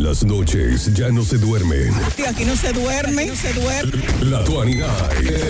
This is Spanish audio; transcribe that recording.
las noches ya no se duermen. Aquí no se duerme, La Tuanidad.